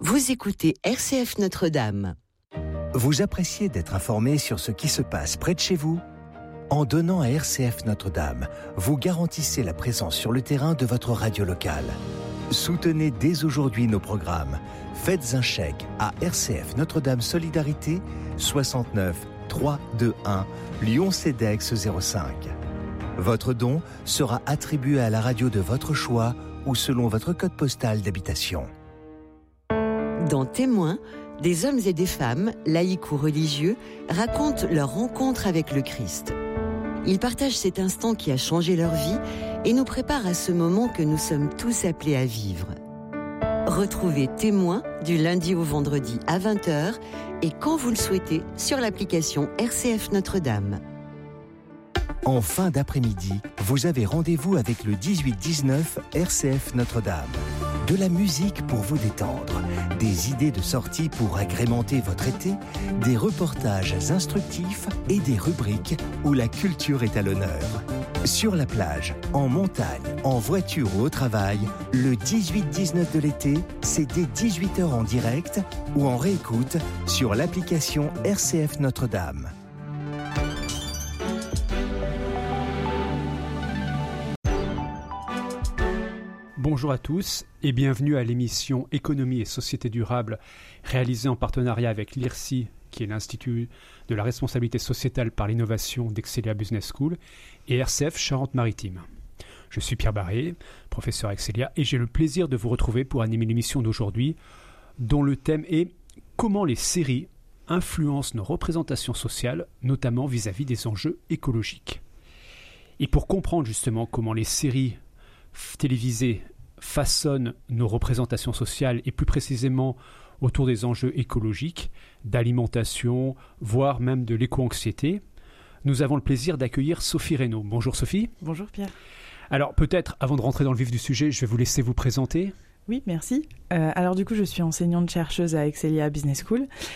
Vous écoutez RCF Notre-Dame. Vous appréciez d'être informé sur ce qui se passe près de chez vous ? En donnant à RCF Notre-Dame, vous garantissez la présence sur le terrain de votre radio locale. Soutenez dès aujourd'hui nos programmes. Faites un chèque à RCF Notre-Dame Solidarité 69 321 Lyon-CEDEX 05. Votre don sera attribué à la radio de votre choix ou selon votre code postal d'habitation. Dans Témoins, des hommes et des femmes, laïcs ou religieux, racontent leur rencontre avec le Christ. Ils partagent cet instant qui a changé leur vie et nous préparent à ce moment que nous sommes tous appelés à vivre. Retrouvez Témoins du lundi au vendredi à 20h et quand vous le souhaitez sur l'application RCF Notre-Dame. En fin d'après-midi, vous avez rendez-vous avec le 18-19 RCF Notre-Dame. De la musique pour vous détendre, des idées de sortie pour agrémenter votre été, des reportages instructifs et des rubriques où la culture est à l'honneur. Sur la plage, en montagne, en voiture ou au travail, le 18-19 de l'été, c'est dès 18h en direct ou en réécoute sur l'application RCF Notre-Dame. Bonjour à tous et bienvenue à l'émission Économie et Société Durable réalisée en partenariat avec l'IRSI, qui est l'Institut de la responsabilité sociétale par l'innovation d'Excelia Business School, et RCF Charente-Maritime. Je suis Pierre Barré, professeur à Excelia, et j'ai le plaisir de vous retrouver pour animer l'émission d'aujourd'hui, dont le thème est « Comment les séries influencent nos représentations sociales, notamment vis-à-vis des enjeux écologiques ». Et pour comprendre justement comment les séries télévisées façonnent nos représentations sociales et plus précisément autour des enjeux écologiques, d'alimentation, voire même de l'éco-anxiété, nous avons le plaisir d'accueillir Sophie Reynaud. Bonjour Sophie. Bonjour Pierre. Alors peut-être, avant de rentrer dans le vif du sujet, je vais vous laisser vous présenter. Oui, merci. Alors du coup, je suis enseignante-chercheuse à Excelia Business School